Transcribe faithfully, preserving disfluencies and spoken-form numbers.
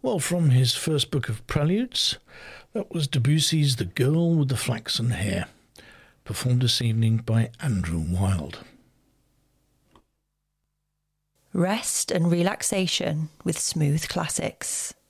Well, from his first book of preludes, that was Debussy's The Girl with the Flaxen Hair, performed this evening by Andrew Wilde. Rest and relaxation with Smooth Classics.